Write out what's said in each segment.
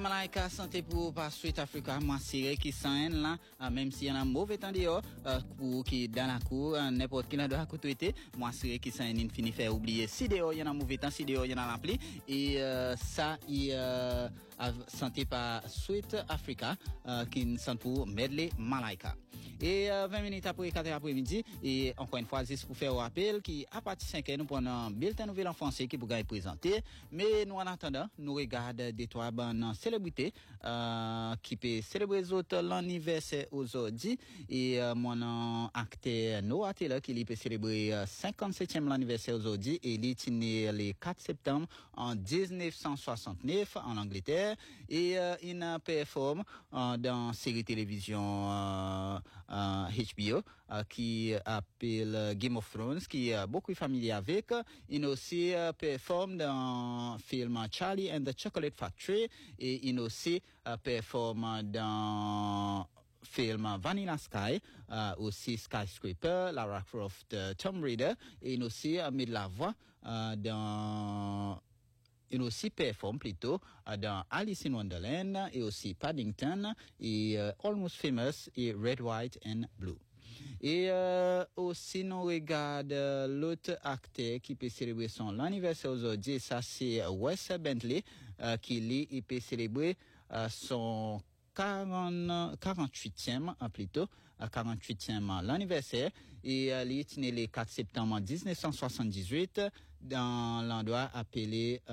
Malaika santé pour pas Sweet Africa, moi c'est qui s'en là, même s'il y a un mauvais temps dehors, pour qui dans la cour, n'importe qui n'a de côté, moi c'est qui s'en fini faire oublier si dehors il y a un mauvais temps, si dehors il y a l'ampli et ça il santé par Sweet Africa qui ne sent pour Medley Malaika. Et 20 minutes après 4 après-midi et encore une fois juste pour faire un rappel qui à partir de 5h nous prenons un bulletin nouvelle en français qui pourra être présenté mais nous en attendant nous regardons des trois bonnes célébrités qui peut célébrer l'anniversaire aujourd'hui et mon acteur Noah Taylor qui peut célébrer 57e l'anniversaire aujourd'hui et il est né le 4 septembre en 1969 en Angleterre et il performe dans série télévision HBO qui appelle Game of Thrones qui est beaucoup familier avec. Il aussi performe dans le film Charlie and the Chocolate Factory et il aussi performe dans film Vanilla Sky, aussi Skyscraper, Lara Croft, Tomb Raider et il aussi mis de la voix dans il aussi performe plutôt dans Alice in Wonderland et aussi Paddington et Almost Famous et Red, White and Blue. Et aussi nous regarde l'autre acteur qui peut célébrer son anniversaire aujourd'hui, ça c'est Wes Bentley qui lui il peut célébrer son 48e plutôt 48e l'anniversaire et il est né le 4 septembre 1978 dans l'endroit appelé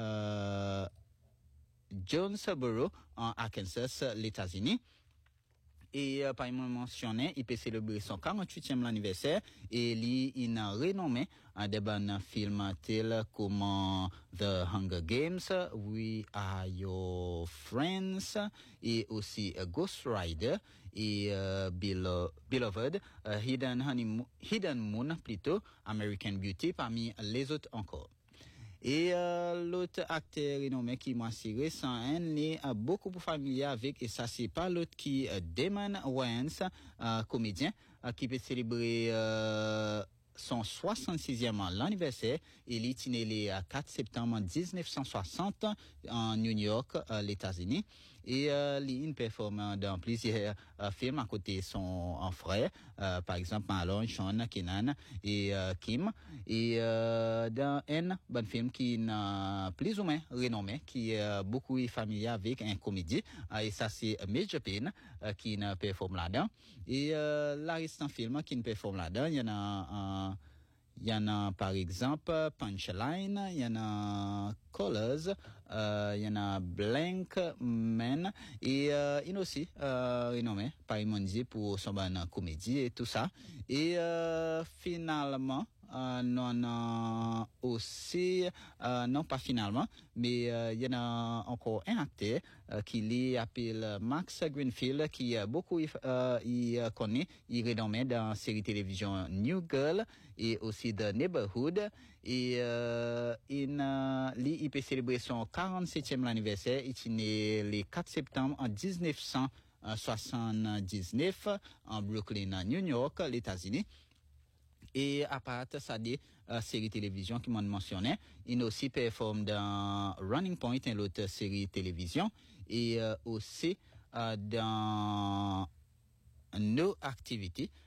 Jonesboro en Arkansas, les États-Unis. Et parmi mentionné, il peut célébrer son 48e l'anniversaire et il a renommé des bons films tels comme The Hunger Games, We Are Your Friends et aussi Ghost Rider et Beloved, Hidden Moon plutôt, American Beauty parmi les autres encore. Et l'autre acteur renommé qui m'a si récent est beaucoup plus familier avec et ça c'est pas l'autre qui Damon Wayans comédien qui peut célébrer son 66e l'anniversaire et il est né le 4 septembre 1960 en New York, les États-Unis et il performe dans plusieurs films à côté de son frère, par exemple Marlon, Sean, Kenan et Kim et dans un bon film qui est plus ou moins renommé qui est beaucoup familier avec un comédie et ça c'est Major Payne qui performe là-dedans et la restant film qui performe là-dedans il y en a par exemple Punchline, il y en a Colors, il y en a Blank Man et il y a aussi renommé par Mondi pour son bonne comédie et tout ça et finalement non aussi non pas finalement mais il y en a encore un acteur qui l'appelle Max Greenfield qui beaucoup il connaît il est renommé dans la série télévision New Girl et aussi The Neighborhood et il peut célébrer son 47e anniversaire il est né le 4 septembre en 1979 en Brooklyn, New York, les États-Unis. Et à part ça des séries télévision qui m'ont mentionné, il aussi performe dans Running Point, une autre série télévision, et aussi dans No Activity,